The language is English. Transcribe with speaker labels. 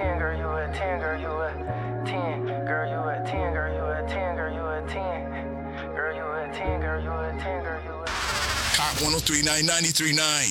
Speaker 1: 10, girl, you a 10, girl, you a 10, girl, you a 10, girl, you a 10, girl, you a 10, girl, you a 10, girl, you a 10, girl, you a 10.
Speaker 2: Hot 103.9, 93.9.